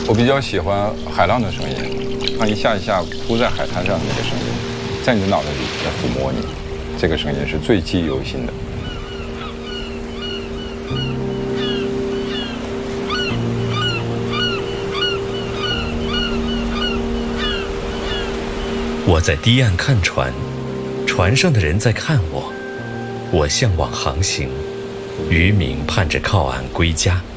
我比较喜欢海浪的声音，它一下一下扑在海滩上的那个声音，在你的脑袋里在抚摸你，这个声音是最记忆犹新的。 我在堤岸看船，船上的人在看我，我向往航行，渔民盼着靠岸归家。